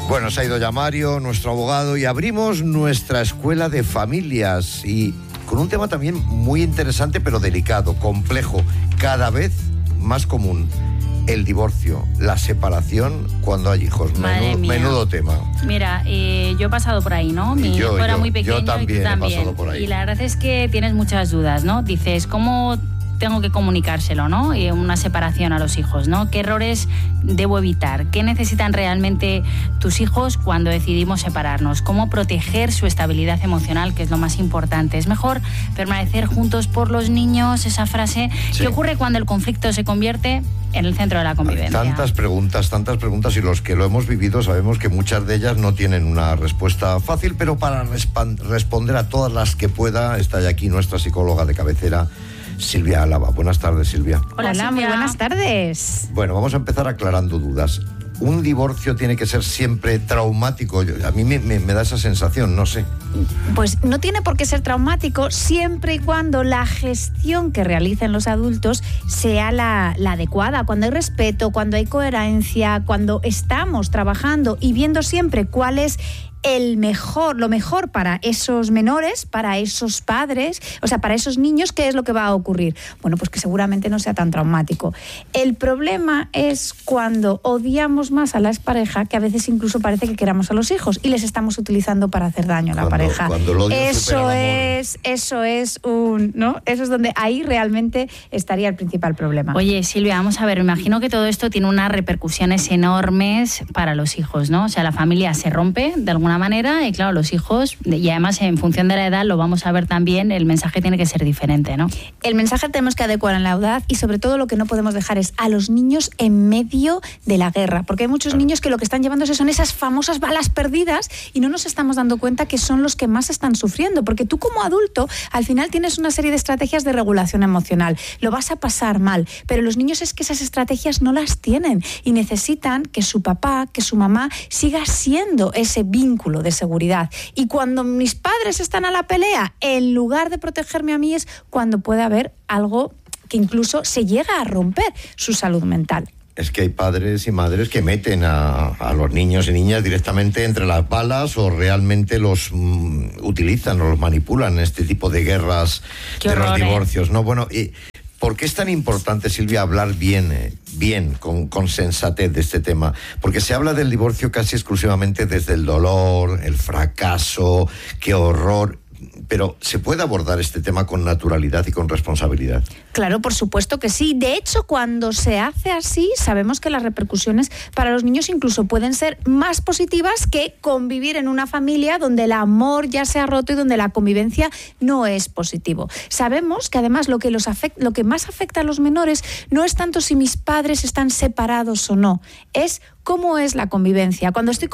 Bueno, se ha ido ya Mario, nuestro abogado, y abrimos nuestra escuela de familias y con un tema también muy interesante pero delicado, complejo, cada vez más común. El divorcio, la separación cuando hay hijos. Menudo tema. Mira, yo he pasado por ahí, ¿no? Mi hijo era muy pequeño. Yo también, y tú también he pasado por ahí. Y la verdad es que tienes muchas dudas, ¿no? Dices, ¿cómo tengo que comunicárselo, ¿no? Y una separación a los hijos, ¿no? ¿Qué errores debo evitar? ¿Qué necesitan realmente tus hijos cuando decidimos separarnos? ¿Cómo proteger su estabilidad emocional, que es lo más importante? ¿Es mejor permanecer juntos por los niños? Esa frase. Sí. ¿Qué ocurre cuando el conflicto se convierte en el centro de la convivencia? Tantas preguntas, y los que lo hemos vivido sabemos que muchas de ellas no tienen una respuesta fácil, pero para responder a todas las que pueda, está ya aquí nuestra psicóloga de cabecera, Silvia Álava. Buenas tardes, Silvia. Hola, muy buenas tardes. Bueno, vamos a empezar aclarando dudas. ¿Un divorcio tiene que ser siempre traumático? A mí me da esa sensación, no sé. Pues no tiene por qué ser traumático siempre y cuando la gestión que realicen los adultos sea la adecuada, cuando hay respeto, cuando hay coherencia, cuando estamos trabajando y viendo siempre cuál es lo mejor para esos menores, para esos padres, o sea, para esos niños. ¿Qué es lo que va a ocurrir? Bueno, pues que seguramente no sea tan traumático. El problema es cuando odiamos más a la expareja, que a veces incluso parece que queramos a los hijos y les estamos utilizando para hacer daño a la pareja. Cuando el odio supera el amor. Eso es donde ahí realmente estaría el principal problema. Oye, Silvia, vamos a ver, me imagino que todo esto tiene unas repercusiones enormes para los hijos, ¿no? O sea, la familia se rompe de alguna manera y claro, los hijos, y además en función de la edad, lo vamos a ver también, el mensaje tiene que ser diferente, ¿no? El mensaje tenemos que adecuar en la edad y sobre todo lo que no podemos dejar es a los niños en medio de la guerra, porque hay muchos niños que lo que están llevándose son esas famosas balas perdidas y no nos estamos dando cuenta que son los que más están sufriendo, porque tú como adulto al final tienes una serie de estrategias de regulación emocional, lo vas a pasar mal, pero los niños es que esas estrategias no las tienen y necesitan que su papá, que su mamá siga siendo ese vínculo de seguridad. Y cuando mis padres están a la pelea, en lugar de protegerme a mí, es cuando puede haber algo que incluso se llega a romper su salud mental. Es que hay padres y madres que meten a los niños y niñas directamente entre las balas o realmente los utilizan o los manipulan en este tipo de guerras. Qué de horror, los divorcios, ¿no? Bueno, y ¿por qué es tan importante, Silvia, hablar bien, con sensatez de este tema? Porque se habla del divorcio casi exclusivamente desde el dolor, el fracaso, qué horror. Pero ¿se puede abordar este tema con naturalidad y con responsabilidad? Claro, por supuesto que sí. De hecho, cuando se hace así, sabemos que las repercusiones para los niños incluso pueden ser más positivas que convivir en una familia donde el amor ya se ha roto y donde la convivencia no es positivo. Sabemos que además lo que más afecta a los menores no es tanto si mis padres están separados o no, es cómo es la convivencia. Cuando estoy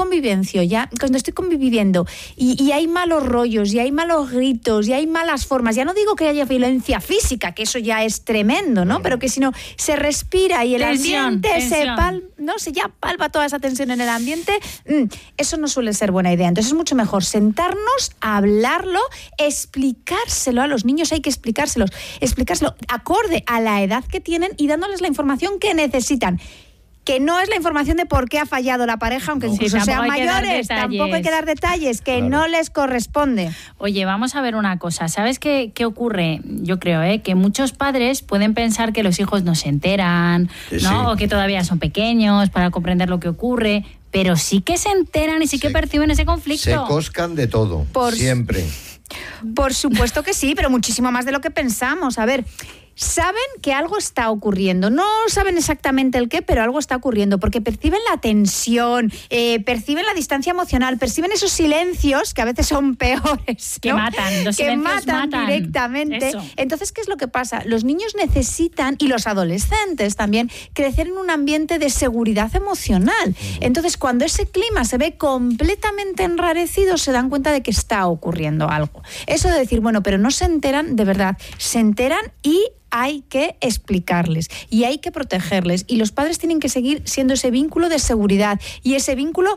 conviviendo y hay malos rollos, y hay malos gritos, y hay malas formas, ya no digo que haya violencia física, que eso ya es tremendo, ¿no? Pero que si no se respira y el ambiente se palpa toda esa tensión en el ambiente, eso no suele ser buena idea. Entonces es mucho mejor sentarnos, hablarlo, explicárselo a los niños, hay que explicárselo acorde a la edad que tienen y dándoles la información que necesitan. Que no es la información de por qué ha fallado la pareja, aunque incluso sean mayores, tampoco hay que dar detalles, que claro, no les corresponde. Oye, vamos a ver una cosa, ¿sabes qué ocurre? Yo creo que muchos padres pueden pensar que los hijos no se enteran, ¿no? Sí. O que todavía son pequeños para comprender lo que ocurre, pero sí que se enteran y sí que perciben ese conflicto. Se coscan de todo, siempre. Por supuesto que sí, pero muchísimo más de lo que pensamos. A ver, saben que algo está ocurriendo, no saben exactamente el qué, pero algo está ocurriendo, porque perciben la tensión, perciben la distancia emocional, perciben esos silencios que a veces son peores, ¿no? Que matan, los silencios matan directamente. Eso. Entonces, ¿qué es lo que pasa? Los niños necesitan, y los adolescentes también, crecer en un ambiente de seguridad emocional. Entonces, cuando ese clima se ve completamente enrarecido, se dan cuenta de que está ocurriendo algo. Eso de decir, bueno, pero no se enteran, de verdad, se enteran y hay que explicarles y hay que protegerles. Y los padres tienen que seguir siendo ese vínculo de seguridad y ese vínculo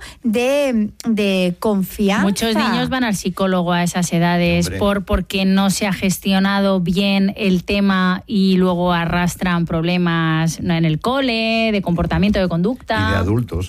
de confianza. Muchos niños van al psicólogo a esas edades porque no se ha gestionado bien el tema y luego arrastran problemas en el cole, de comportamiento, de conducta. Y de adultos.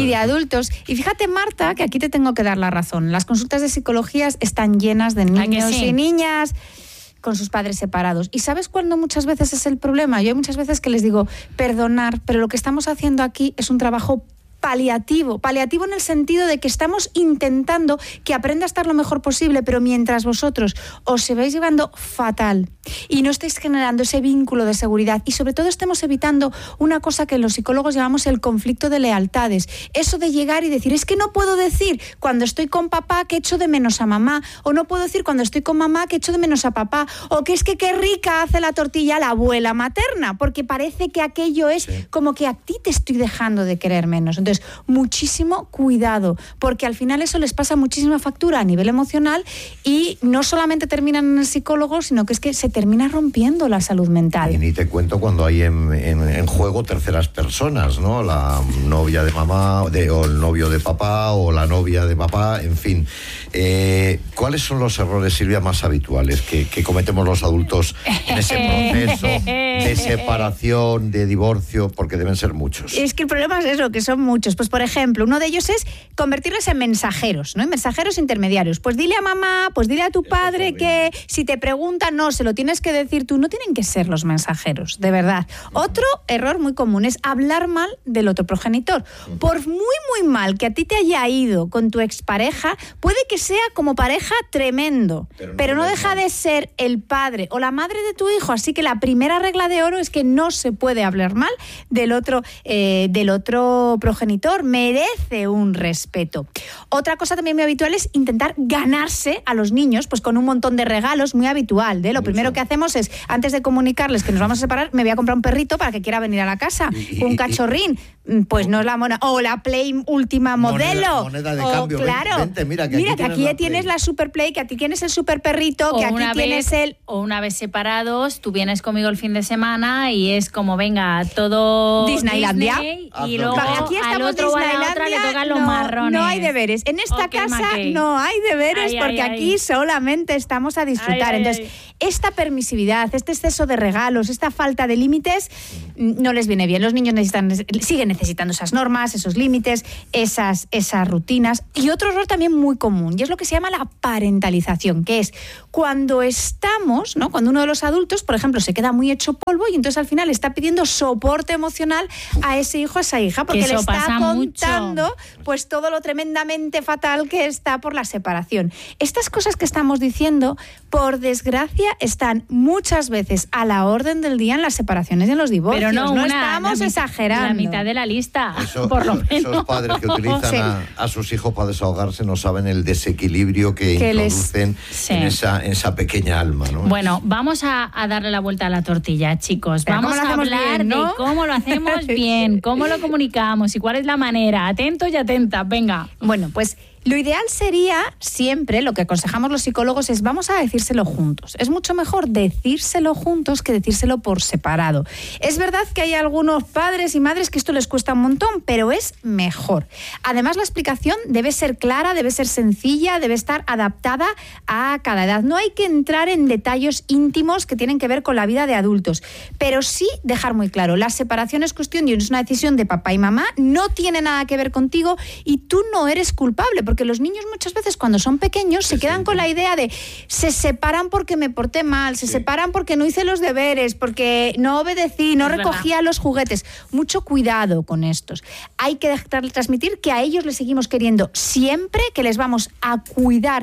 Y fíjate, Marta, que aquí te tengo que dar la razón. Las consultas de psicología están llenas de niños y niñas con sus padres separados. ¿Y sabes cuándo muchas veces es el problema? Yo hay muchas veces que les digo, perdonar, pero lo que estamos haciendo aquí es un trabajo paliativo en el sentido de que estamos intentando que aprenda a estar lo mejor posible, pero mientras vosotros os vais llevando fatal y no estáis generando ese vínculo de seguridad y sobre todo estemos evitando una cosa que los psicólogos llamamos el conflicto de lealtades, eso de llegar y decir, es que no puedo decir cuando estoy con papá que echo de menos a mamá, o no puedo decir cuando estoy con mamá que echo de menos a papá, o que es que qué rica hace la tortilla la abuela materna, porque parece que aquello es como que a ti te estoy dejando de querer menos. Entonces, muchísimo cuidado, porque al final eso les pasa muchísima factura a nivel emocional y no solamente terminan en el psicólogo, sino que es que se termina rompiendo la salud mental. Y ni te cuento cuando hay en juego terceras personas, ¿no? La novia de mamá, o el novio de papá, o la novia de papá, en fin. ¿Cuáles son los errores, Silvia, más habituales que cometemos los adultos en ese proceso de separación, de divorcio? Porque deben ser muchos. Es que el problema es eso, que son muchos. Pues, por ejemplo, uno de ellos es convertirlos en mensajeros, ¿no? En mensajeros intermediarios. Pues dile a mamá, pues dile a tu padre que si te preguntan, no, se lo tienes que decir tú. No tienen que ser los mensajeros, de verdad. Otro error muy común es hablar mal del otro progenitor. Por muy mal que a ti te haya ido con tu expareja, puede que sea como pareja tremendo, pero no deja de ser el padre o la madre de tu hijo. Así que la primera regla de oro es que no se puede hablar mal del otro progenitor. Merece un respeto. Otra cosa también muy habitual es intentar ganarse a los niños, pues con un montón de regalos, muy habitual. Lo primero que hacemos es, antes de comunicarles que nos vamos a separar, me voy a comprar un perrito para que quiera venir a la casa, un cachorrín. Pues no es la mona, o la Play última modelo. Moneda de cambio. Claro. Vente, mira que aquí tienes la Super Play, que aquí tienes el super perrito, que aquí tienes el... O una vez separados, tú vienes conmigo el fin de semana y es como, venga, todo Disneylandia. Disney, y luego aquí al otro o a la otra le tocan los marrones. No hay deberes. En esta casa no hay deberes porque aquí solamente estamos a disfrutar. Entonces, esta permisividad, este exceso de regalos, esta falta de límites, no les viene bien. Los niños siguen necesitando esas normas, esos límites, esas rutinas. Y otro error también muy común, y es lo que se llama la parentalización, que es cuando estamos, ¿no? Cuando uno de los adultos, por ejemplo, se queda muy hecho polvo y entonces al final está pidiendo soporte emocional a ese hijo, a esa hija, porque le está contando pues todo lo tremendamente fatal que está por la separación. Estas cosas que estamos diciendo, por desgracia, están muchas veces a la orden del día en las separaciones y en los divorcios. Pero no estamos exagerando. La mitad de la lista, por lo menos. Esos padres que utilizan a sus hijos para desahogarse no saben el desequilibrio que introducen en esa pequeña alma, ¿no? Bueno, vamos a darle la vuelta a la tortilla, chicos. Vamos a hablar bien, ¿no? De cómo lo hacemos bien, cómo lo comunicamos y cuál es la manera. Atentos y atentas, venga. Bueno, pues lo ideal sería siempre, lo que aconsejamos los psicólogos es vamos a decírselo juntos. Es mucho mejor decírselo juntos que decírselo por separado. Es verdad que hay algunos padres y madres que esto les cuesta un montón, pero es mejor. Además, la explicación debe ser clara, debe ser sencilla, debe estar adaptada a cada edad. No hay que entrar en detalles íntimos que tienen que ver con la vida de adultos, pero sí dejar muy claro, la separación es cuestión y es una decisión de papá y mamá, no tiene nada que ver contigo y tú no eres culpable, porque los niños muchas veces cuando son pequeños se quedan con la idea de se separan porque me porté mal, se separan porque no hice los deberes, porque no obedecí, no recogía los juguetes. Mucho cuidado con estos. Hay que transmitir que a ellos les seguimos queriendo siempre, que les vamos a cuidar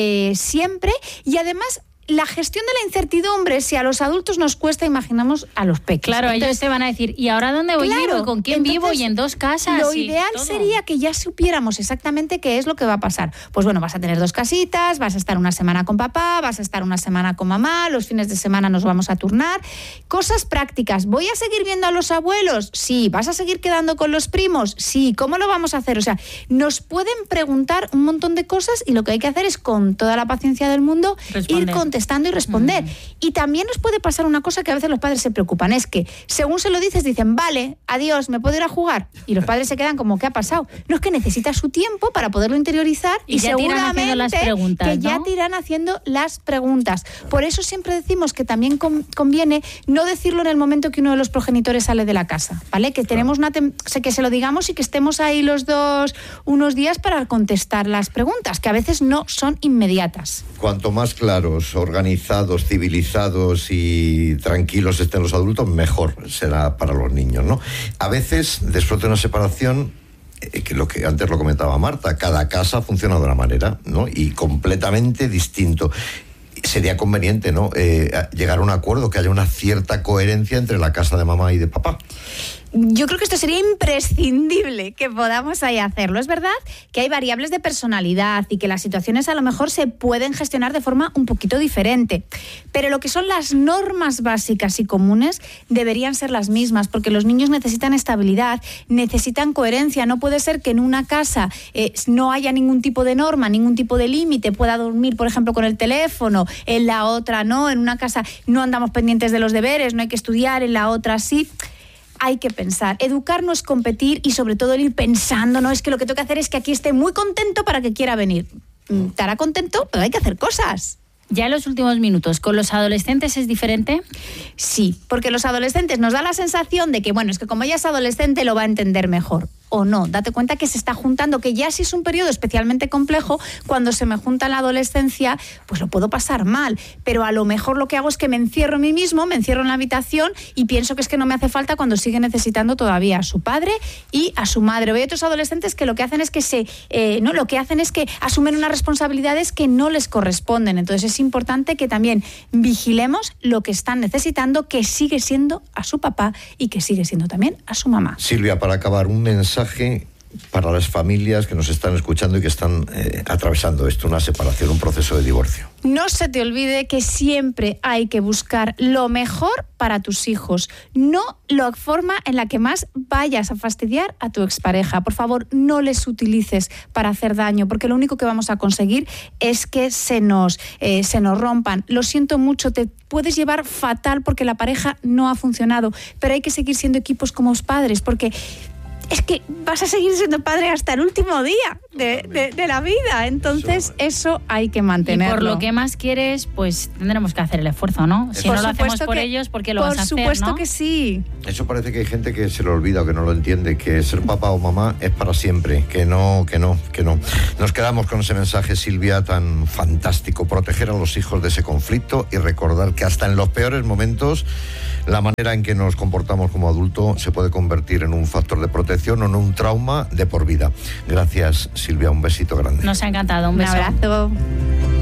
siempre y además la gestión de la incertidumbre, si a los adultos nos cuesta, imaginamos a los pequeños. Claro, entonces, ellos te van a decir, ¿y ahora dónde voy? ¿Y con quién vivo? ¿Y en dos casas? Lo ideal sería que ya supiéramos exactamente qué es lo que va a pasar. Pues bueno, vas a tener 2 casitas, vas a estar una semana con papá, vas a estar una semana con mamá, los fines de semana nos vamos a turnar. Cosas prácticas. ¿Voy a seguir viendo a los abuelos? Sí. ¿Vas a seguir quedando con los primos? Sí. ¿Cómo lo vamos a hacer? O sea, nos pueden preguntar un montón de cosas y lo que hay que hacer es, con toda la paciencia del mundo, ir contestando. contestando y responder. Y también nos puede pasar una cosa que a veces los padres se preocupan, es que según se lo dices, dicen, vale, adiós, ¿me puedo ir a jugar? Y los padres se quedan como, ¿qué ha pasado? No, es que necesita su tiempo para poderlo interiorizar y ya seguramente las preguntas, que ya te irán haciendo las preguntas. Por eso siempre decimos que también conviene no decirlo en el momento que uno de los progenitores sale de la casa, ¿vale? Que tenemos que se lo digamos y que estemos ahí los dos unos días para contestar las preguntas, que a veces no son inmediatas. Cuanto más claros, organizados, civilizados y tranquilos estén los adultos, mejor será para los niños, ¿no? A veces, después de una separación, que lo que antes lo comentaba Marta, cada casa funciona de una manera, ¿no? Y completamente distinto. Sería conveniente, ¿no? Llegar a un acuerdo, que haya una cierta coherencia entre la casa de mamá y de papá. Yo creo que esto sería imprescindible que podamos ahí hacerlo. Es verdad que hay variables de personalidad y que las situaciones a lo mejor se pueden gestionar de forma un poquito diferente, pero lo que son las normas básicas y comunes deberían ser las mismas, porque los niños necesitan estabilidad, necesitan coherencia. No puede ser que en una casa no haya ningún tipo de norma, ningún tipo de límite, pueda dormir, por ejemplo, con el teléfono, en la otra no, en una casa no andamos pendientes de los deberes, no hay que estudiar, en la otra sí. Hay que pensar. Educar no es competir y sobre todo el ir pensando, no es que lo que tengo que hacer es que aquí esté muy contento para que quiera venir. Estará contento, pero hay que hacer cosas. Ya en los últimos minutos, ¿con los adolescentes es diferente? Sí, porque los adolescentes nos da la sensación de que, bueno, es que como ella es adolescente lo va a entender mejor. O no, date cuenta que se está juntando, que ya si es un periodo especialmente complejo, cuando se me junta en la adolescencia, pues lo puedo pasar mal, pero a lo mejor lo que hago es que me encierro en mí mismo, me encierro en la habitación y pienso que es que no me hace falta cuando sigue necesitando todavía a su padre y a su madre. Hay otros adolescentes que lo que hacen es que asumen unas responsabilidades que no les corresponden, entonces es importante que también vigilemos lo que están necesitando, que sigue siendo a su papá y que sigue siendo también a su mamá. Silvia, para acabar, un mensaje para las familias que nos están escuchando y que están atravesando esto, una separación, un proceso de divorcio. No se te olvide que siempre hay que buscar lo mejor para tus hijos, no la forma en la que más vayas a fastidiar a tu expareja. Por favor, no les utilices para hacer daño, porque lo único que vamos a conseguir es que se nos rompan. Lo siento mucho, te puedes llevar fatal porque la pareja no ha funcionado, pero hay que seguir siendo equipos como padres, porque es que vas a seguir siendo padre hasta el último día de la vida. Entonces, eso hay que mantenerlo. Y por lo que más quieres, pues tendremos que hacer el esfuerzo, ¿no? Si no lo hacemos por ellos, ¿por qué lo vas a hacer? Por supuesto que sí. Eso parece que hay gente que se lo olvida o que no lo entiende, que ser papá o mamá es para siempre, que no. Nos quedamos con ese mensaje, Silvia, tan fantástico. Proteger a los hijos de ese conflicto y recordar que hasta en los peores momentos la manera en que nos comportamos como adultos se puede convertir en un factor de protección o en un trauma de por vida. Gracias, Silvia, un besito grande. Nos ha encantado, un beso. Un abrazo.